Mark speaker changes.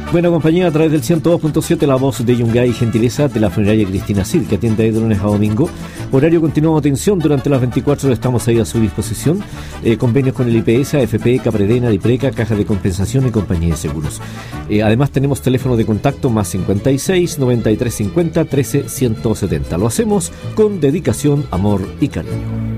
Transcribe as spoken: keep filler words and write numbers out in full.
Speaker 1: Buena compañía a través del ciento dos punto siete, la voz de Yungay, gentileza de la funeraria Cristina Cid, que atiende ahí de lunes a domingo. Horario continuado de atención durante las veinticuatro horas, estamos ahí a su disposición. Eh, convenios con el I P S, A F P, Capredena, Dipreca, Caja de Compensación y compañía de seguros. Eh, además tenemos teléfono de contacto más cincuenta y seis, noventa y tres cincuenta, trece ciento setenta. Lo hacemos con dedicación, amor y cariño.